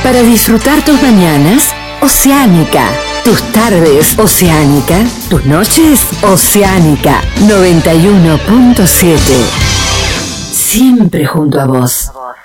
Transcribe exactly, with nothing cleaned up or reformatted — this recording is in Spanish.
Para disfrutar tus mañanas, Oceánica. Tus tardes, Oceánica. Tus noches, Oceánica. noventa y uno punto siete. Siempre junto a vos.